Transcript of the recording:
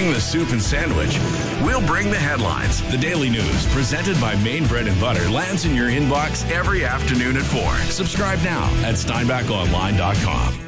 bring the soup and sandwich. We'll bring the headlines. The Daily News, presented by Maine Bread and Butter, lands in your inbox every afternoon at 4. Subscribe now at steinbachonline.com.